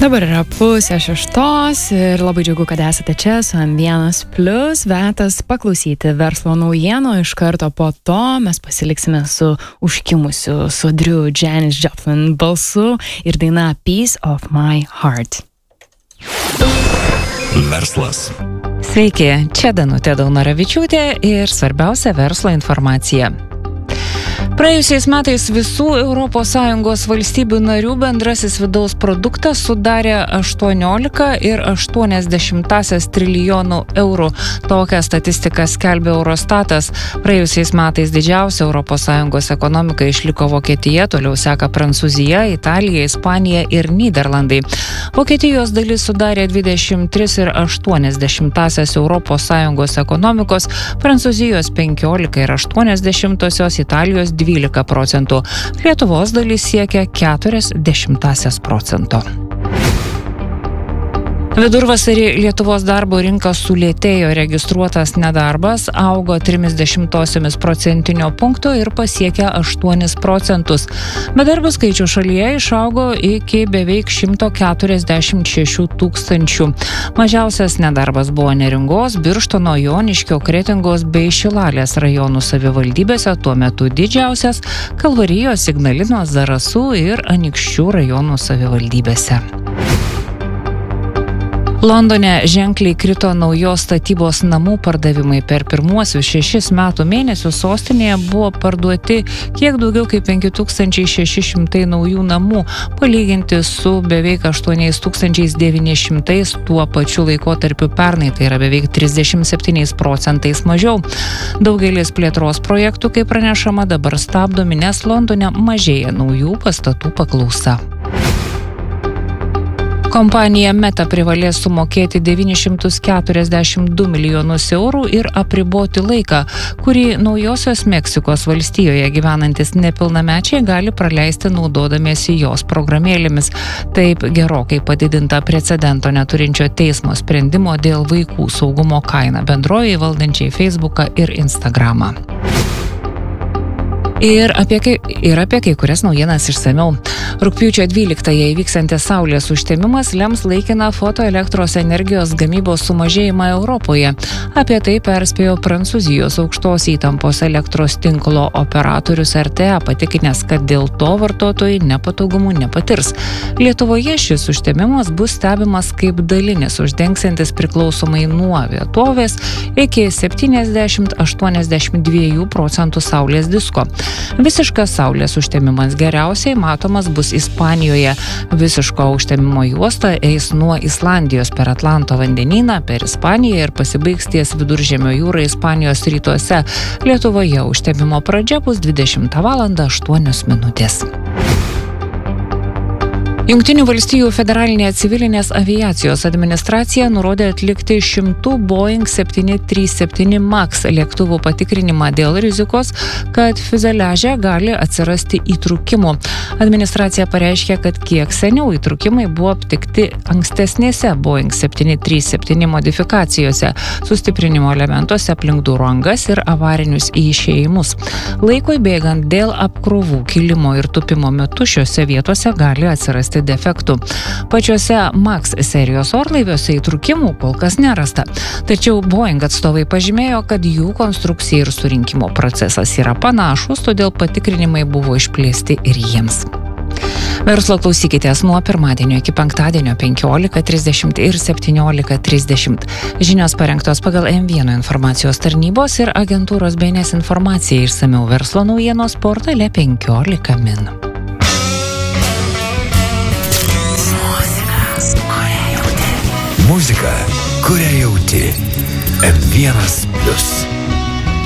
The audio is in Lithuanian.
Dabar yra 5:06 ir labai džiugu, kad esate čia su M1+. Metas paklausyti verslo naujienų. Iš karto po to mes pasiliksime su užkimusiu sodriu Janis Joplin balsu ir daina Piece of My Heart. Verslas. Sveiki, čia Danutė Daunoravičiūtė ir svarbiausia verslo informacija. Praėjusiais metais visų ES valstybių narių bendrasis vidaus produktas sudarė 18,8 trilijonų eurų. Tokią statistiką skelbė Eurostatas. Praėjusiais metais didžiausia ES ekonomika išliko Vokietija, toliau seka Prancūzija, Italija, Ispanija ir Nyderlandai. Vokietijos dalis sudarė 23,8 ES ekonomikos, Prancūzijos 15,8, Italijos 12%. Lietuvos dalis siekia 0,4%. Vidurvasarį Lietuvos darbo rinka sulėtėjo, registruotas nedarbas augo 0,3% punkto ir pasiekė 8%. Bedarbių skaičius šalyje išaugo iki beveik 146 tūkstančių. Mažiausias nedarbas buvo Neringos, Birštono, Joniškio, Kretingos bei Šilalės rajonų savivaldybėse, tuo metu didžiausias Kalvarijos, Ignalinos, Zarasų ir Anykščių rajonų savivaldybėse. Londone ženkliai krito naujos statybos namų pardavimai. Per pirmuosius 6 metų mėnesius sostinėje buvo parduoti kiek daugiau kaip 5600 naujų namų, palyginti su beveik 8900 tuo pačiu laikotarpiu pernai, tai yra beveik 37% mažiau. Daugelis plėtros projektų, kaip pranešama, dabar stabdomi, nes Londone mažėja naujų pastatų paklausa. Kompanija Meta privalės sumokėti 942 milijonus eurų ir apriboti laiką, kurį Naujosios Meksikos valstijoje gyvenantis nepilnamečiai gali praleisti naudodamiesi jos programėlėmis. Taip gerokai padidinta precedento neturinčio teismo sprendimo dėl vaikų saugumo kaina bendrovei valdančiai Facebooką ir Instagramą. Ir apie kai kurias naujienas išsamiau. Rugpjūčio 12-ąją įvyksantis saulės užtemimas lems laikiną fotoelektros energijos gamybos sumažėjimą Europoje. Apie tai perspėjo Prancūzijos aukštos įtampos elektros tinklo operatorius RTE, patikinęs, kad dėl to vartotojai nepatogumų nepatirs. Lietuvoje šis užtemimas bus stebimas kaip dalinis, uždengsiantis priklausomai nuo vietovės iki 70-82% saulės disko. Visiškas saulės užtemimas geriausiai matomas bus Ispanijoje. Visiško užtemimo juosta eis nuo Islandijos per Atlanto vandenyną, per Ispaniją ir pasibaigs ties Viduržemio jūra Ispanijos rytuose. Lietuvoje užtemimo pradžia bus 20:08. Jungtinių valstijų federalinė civilinės aviacijos administracija nurodė atlikti 100 Boeing 737 MAX lėktuvų patikrinimą dėl rizikos, kad fiuzeliaže gali atsirasti įtrūkimų. Administracija pareiškė, kad kiek seniau įtrūkimai buvo aptikti ankstesnėse Boeing 737 modifikacijose, sustiprinimo elementuose aplink durų angas ir avarinius išėjimus. Laikui bėgant dėl apkrovų kilimo ir tupimo metu šiose vietose gali atsirasti defektų. Pačiuose MAX serijos orlaiviuose įtrūkimų kol kas nerasta. Tačiau Boeing atstovai pažymėjo, kad jų konstrukcija ir surinkimo procesas yra panašus, todėl patikrinimai buvo išplėsti ir jiems. Verslo klausykitės nuo pirmadienio iki penktadienio 15:30 ir 17:30. Žinios parengtos pagal M1 informacijos tarnybos ir agentūros BNS informaciją. Išsamiau verslo naujienos portale 15 min. Muzika, kurią jauti. M1+.